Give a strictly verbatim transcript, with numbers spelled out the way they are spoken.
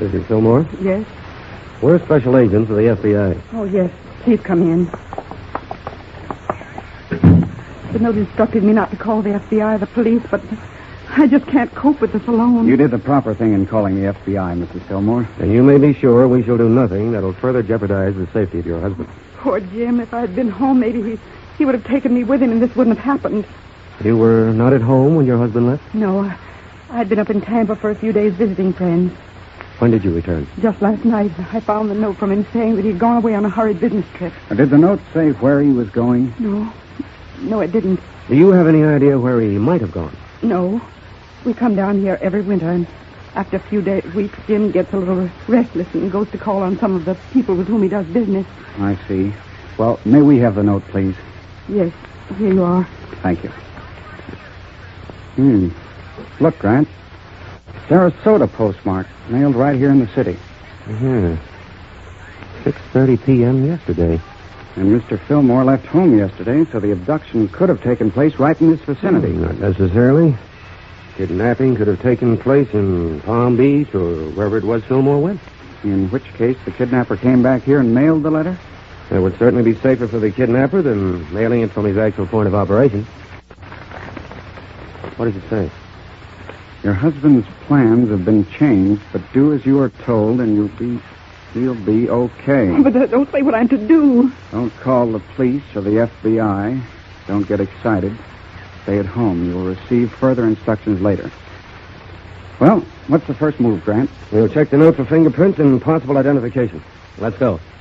Missus Fillmore? Yes? We're special agents of the F B I. Oh, yes. Please come in. The note instructed me not to call the F B I or the police, but I just can't cope with this alone. You did the proper thing in calling the F B I, Missus Fillmore. And you may be sure we shall do nothing that'll further jeopardize the safety of your husband. Poor Jim. If I had been home, maybe he, he would have taken me with him and this wouldn't have happened. You were not at home when your husband left? No, I, I had been up in Tampa for a few days visiting friends. When did you return? Just last night, I found the note from him saying that he'd gone away on a hurried business trip. Did the note say where he was going? No. No, it didn't. Do you have any idea where he might have gone? No. We come down here every winter, and after a few days, weeks, Jim gets a little restless and goes to call on some of the people with whom he does business. I see. Well, may we have the note, please? Yes, here you are. Thank you. Hmm. Look, Grant. Sarasota postmark, mailed right here in the city. Yeah. six thirty p.m. yesterday. And Mister Fillmore left home yesterday, so the abduction could have taken place right in this vicinity. Hmm, not necessarily. Kidnapping could have taken place in Palm Beach or wherever it was Fillmore went. In which case, the kidnapper came back here and mailed the letter? It would certainly be safer for the kidnapper than mailing it from his actual point of operation. What does it say? Your husband's plans have been changed, but do as you are told and you'll be... you'll be okay. But uh, don't say what I'm to do. Don't call the police or the F B I. Don't get excited. Stay at home. You will receive further instructions later. Well, what's the first move, Grant? We'll check the note for fingerprints and possible identification. Let's go.